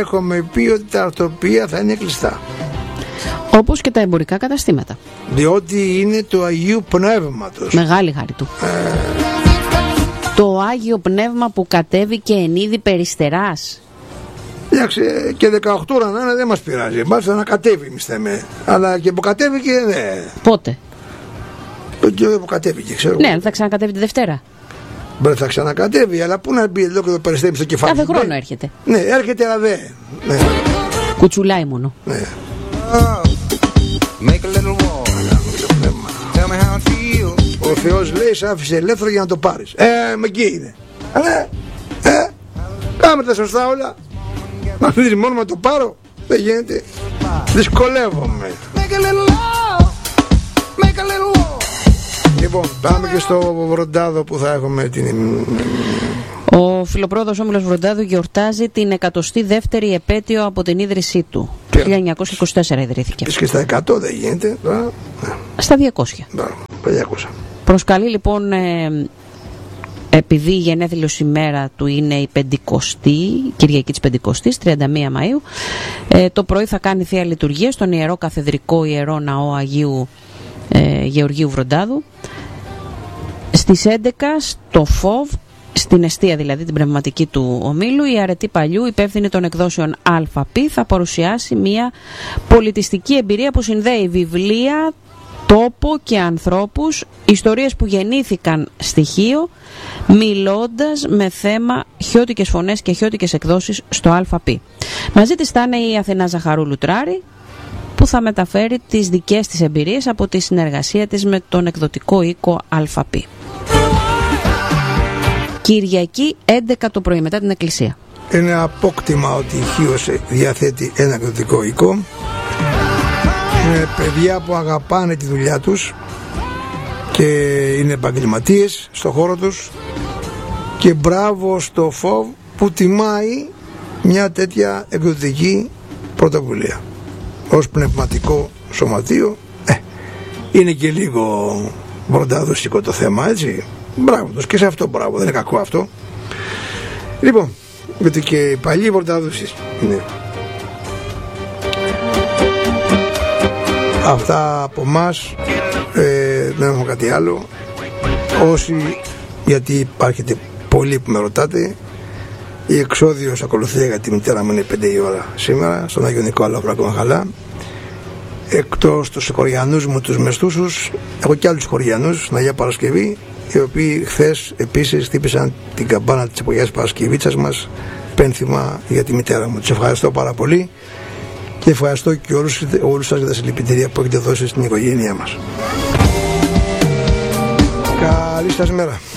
έχουμε πει ότι τα αρτοπία θα είναι κλειστά. Όπως και τα εμπορικά καταστήματα. Διότι είναι του Αγίου Πνεύματος. Μεγάλη χάρη του. Το Άγιο Πνεύμα που κατέβηκε εν είδη περιστεράς. Εντάξει, και 18 ώρα να είναι δεν μας πειράζει. Μάλιστα να κατέβει εμείς θέμε. Αλλά και που κατέβηκε ναι. Πότε? Που κατέβηκε, ξέρω. Ναι, θα ξανακατέβει τη Δευτέρα. Μπορεί θα ξανακατέβει, αλλά πού να μπει εδώ και το περιστέρι στο κεφάλι. Κάθε χρόνο έρχεται. Ναι, έρχεται αλλά δεν. Ναι. Κουτσουλάει μόνο. Ναι. Ο Θεός λέει σ' άφησε ελεύθερο για να το πάρεις. Με εκεί είναι. Κάμε τα σωστά όλα. Να δεις μόνο να το πάρω. Δεν γίνεται. Δυσκολεύομαι. Λοιπόν, πάμε και στο Βροντάδο που θα έχουμε την... Ο Φιλοπρόοδος Όμιλος Βροντάδου γιορτάζει την 102η επέτειο από την ίδρυσή του. Το 1924 ιδρύθηκε. Και στα 100 δεν γίνεται. Στα 200. 500. Προσκαλεί λοιπόν, επειδή η γενέθλιος ημέρα του είναι η 50η, Κυριακή της 50ης, 31 Μαΐου, το πρωί θα κάνει θεία λειτουργία στον Ιερό Καθεδρικό Ιερό Ναό Αγίου Γεωργίου Βροντάδου. Στις 11 στο ΦΟΒ, στην εστία δηλαδή την πνευματική του ομίλου, η Αρετή Παλιού, υπεύθυνη των εκδόσεων ΑΠ, θα παρουσιάσει μια πολιτιστική εμπειρία που συνδέει βιβλία, τόπο και ανθρώπους, ιστορίες που γεννήθηκαν στοιχείο, μιλώντας με θέμα χιώτικες φωνές και χιώτικες εκδόσεις στο ΑΠ. Μαζί της θα είναι η Αθηνά Ζαχαρούλου Τράρη, που θα μεταφέρει τις δικές της εμπειρίες από τη συνεργασία της με τον εκδοτικό οίκο ΑΠ. Κυριακή 11 το πρωί μετά την εκκλησία. Είναι απόκτημα ότι η Χίος διαθέτει ένα εκδοτικό οίκο. Είναι παιδιά που αγαπάνε τη δουλειά τους και είναι επαγγελματίες στο χώρο τους, και μπράβο στο ΦΟΒ που τιμάει μια τέτοια εκδοτική πρωτοβουλία ως πνευματικό σωματείο. Είναι και λίγο βροντάδοσικο το θέμα, έτσι. Μπράβο τους και σε αυτό, μπράβο, δεν είναι κακό αυτό. Λοιπόν, γιατί και οι παλιοί βροντάδοσοι είναι. Αυτά από εμάς, δεν έχουμε κάτι άλλο. Όσοι, γιατί υπάρχετε πολλοί που με ρωτάτε, η εξόδιος ακολουθεί για τη μητέρα μου είναι 5 η ώρα σήμερα στον Άγιο Νικόλαο Βρακομαχαλά. Εκτός τους χωριανούς μου, τους μεστούσους, έχω και άλλους χωριανούς στην Αγία Παρασκευή, οι οποίοι χθες επίσης χτύπησαν την καμπάνα της Αγίας Παρασκευίτσας μας, πένθυμα για τη μητέρα μου. Τους ευχαριστώ πάρα πολύ και ευχαριστώ και όλους σας για τα συλληπιτήρια που έχετε δώσει στην οικογένειά μας. Καλή σας μέρα.